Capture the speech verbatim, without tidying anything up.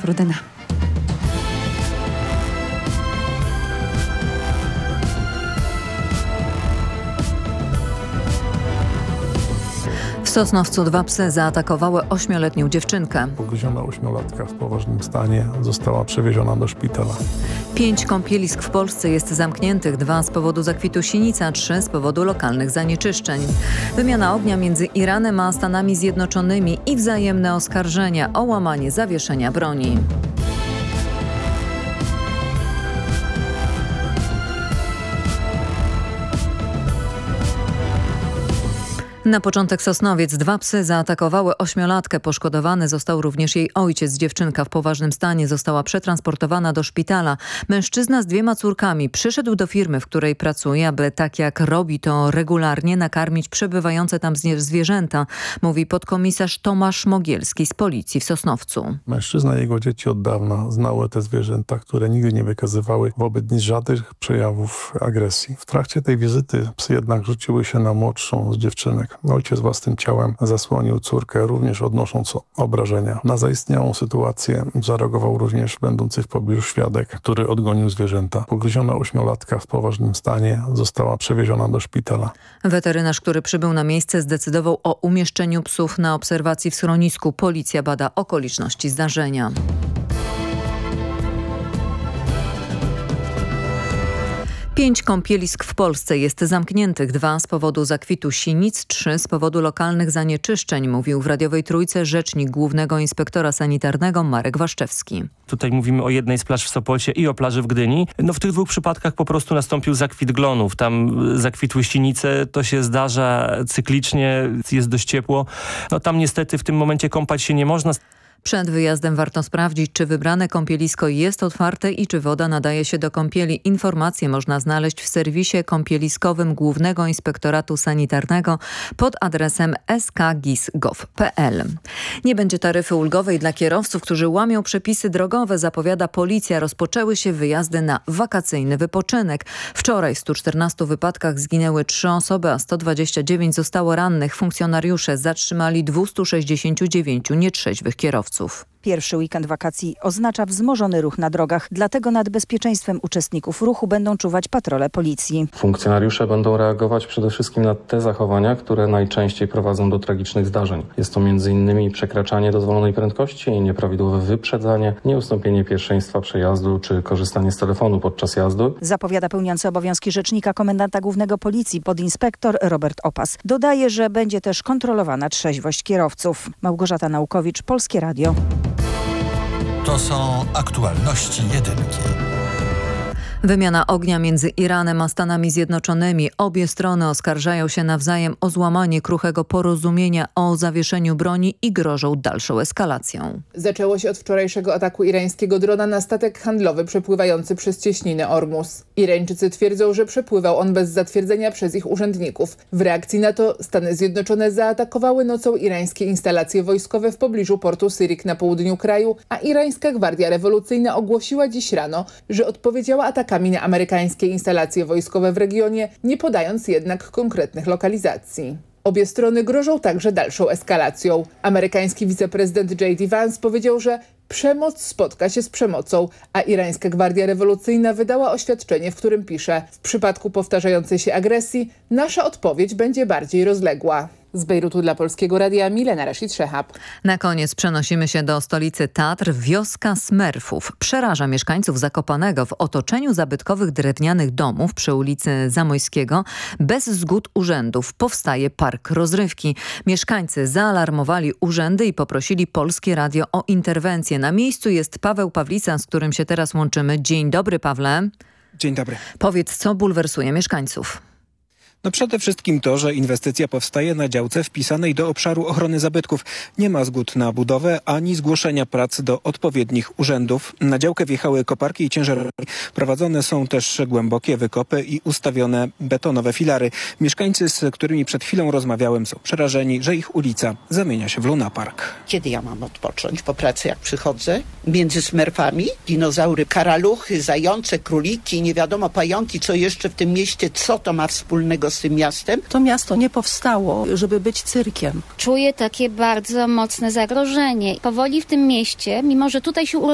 Rudyna. W Sosnowcu dwa psy zaatakowały ośmioletnią dziewczynkę. Ugryziona ośmiolatka w poważnym stanie została przewieziona do szpitala. Pięć kąpielisk w Polsce jest zamkniętych, dwa z powodu zakwitu sinicy, a trzy z powodu lokalnych zanieczyszczeń. Wymiana ognia między Iranem a Stanami Zjednoczonymi i wzajemne oskarżenia o łamanie zawieszenia broni. Na początek Sosnowiec dwa psy zaatakowały ośmiolatkę. Poszkodowany został również jej ojciec. Dziewczynka w poważnym stanie została przetransportowana do szpitala. Mężczyzna z dwiema córkami przyszedł do firmy, w której pracuje, aby tak jak robi to regularnie nakarmić przebywające tam zwierzęta, mówi podkomisarz Tomasz Mogielski z policji w Sosnowcu. Mężczyzna i jego dzieci od dawna znały te zwierzęta, które nigdy nie wykazywały wobec nich żadnych przejawów agresji. W trakcie tej wizyty psy jednak rzuciły się na młodszą z dziewczynek. Ojciec własnym ciałem zasłonił córkę, również odnosząc obrażenia. Na zaistniałą sytuację zareagował również będący w pobliżu świadek, który odgonił zwierzęta. Pogryziona ośmiolatka w poważnym stanie została przewieziona do szpitala. Weterynarz, który przybył na miejsce, zdecydował o umieszczeniu psów na obserwacji w schronisku. Policja bada okoliczności zdarzenia. Pięć kąpielisk w Polsce jest zamkniętych, dwa z powodu zakwitu sinic, trzy z powodu lokalnych zanieczyszczeń, mówił w radiowej Trójce rzecznik Głównego Inspektora Sanitarnego Marek Waszczewski. Tutaj mówimy o jednej z plaż w Sopocie i o plaży w Gdyni. No w tych dwóch przypadkach po prostu nastąpił zakwit glonów. Tam zakwitły sinice, to się zdarza cyklicznie, jest dość ciepło. No tam niestety w tym momencie kąpać się nie można. Przed wyjazdem warto sprawdzić, czy wybrane kąpielisko jest otwarte i czy woda nadaje się do kąpieli. Informacje można znaleźć w serwisie kąpieliskowym Głównego Inspektoratu Sanitarnego pod adresem s k gis kropka gov kropka p l. Nie będzie taryfy ulgowej dla kierowców, którzy łamią przepisy drogowe, zapowiada policja. Rozpoczęły się wyjazdy na wakacyjny wypoczynek. Wczoraj w stu czternastu wypadkach zginęły trzy osoby, a sto dwadzieścia dziewięć zostało rannych. Funkcjonariusze zatrzymali dwieście sześćdziesiąt dziewięć nietrzeźwych kierowców. Pierwszy weekend wakacji oznacza wzmożony ruch na drogach, dlatego nad bezpieczeństwem uczestników ruchu będą czuwać patrole policji. Funkcjonariusze będą reagować przede wszystkim na te zachowania, które najczęściej prowadzą do tragicznych zdarzeń. Jest to między innymi przekraczanie dozwolonej prędkości, nieprawidłowe wyprzedzanie, nieustąpienie pierwszeństwa przejazdu czy korzystanie z telefonu podczas jazdy. Zapowiada pełniący obowiązki rzecznika komendanta głównego policji podinspektor Robert Opas. Dodaje, że będzie też kontrolowana trzeźwość kierowców. Małgorzata Naukowicz, Polskie Radio. To są aktualności jedynki. Wymiana ognia między Iranem a Stanami Zjednoczonymi. Obie strony oskarżają się nawzajem o złamanie kruchego porozumienia o zawieszeniu broni i grożą dalszą eskalacją. Zaczęło się od wczorajszego ataku irańskiego drona na statek handlowy przepływający przez cieśninę Ormus. Irańczycy twierdzą, że przepływał on bez zatwierdzenia przez ich urzędników. W reakcji na to Stany Zjednoczone zaatakowały nocą irańskie instalacje wojskowe w pobliżu portu Syrik na południu kraju, a irańska Gwardia Rewolucyjna ogłosiła dziś rano, że odpowiedziała atakami na amerykańskie instalacje wojskowe w regionie, nie podając jednak konkretnych lokalizacji. Obie strony grożą także dalszą eskalacją. Amerykański wiceprezydent J D Vance powiedział, że przemoc spotka się z przemocą, a irańska Gwardia Rewolucyjna wydała oświadczenie, w którym pisze: w przypadku powtarzającej się agresji nasza odpowiedź będzie bardziej rozległa. Z Bejrutu dla Polskiego Radia Milena Rashid Szehab. Na koniec przenosimy się do stolicy Tatr. Wioska Smerfów przeraża mieszkańców Zakopanego. W otoczeniu zabytkowych drewnianych domów przy ulicy Zamojskiego bez zgód urzędów powstaje park rozrywki. Mieszkańcy zaalarmowali urzędy i poprosili Polskie Radio o interwencję. Na miejscu jest Paweł Pawlica, z którym się teraz łączymy. Dzień dobry, Pawle. Dzień dobry. Powiedz, co bulwersuje mieszkańców? No przede wszystkim to, że inwestycja powstaje na działce wpisanej do obszaru ochrony zabytków. Nie ma zgód na budowę ani zgłoszenia prac do odpowiednich urzędów. Na działkę wjechały koparki i ciężarówki. Prowadzone są też głębokie wykopy i ustawione betonowe filary. Mieszkańcy, z którymi przed chwilą rozmawiałem, są przerażeni, że ich ulica zamienia się w lunapark. Kiedy ja mam odpocząć po pracy, jak przychodzę? Między smerfami, dinozaury, karaluchy, zające, króliki, nie wiadomo, pająki, co jeszcze w tym mieście, co to ma wspólnego z tym miastem? To miasto nie powstało, żeby być cyrkiem. Czuję takie bardzo mocne zagrożenie. Powoli w tym mieście, mimo że tutaj się urodziłam,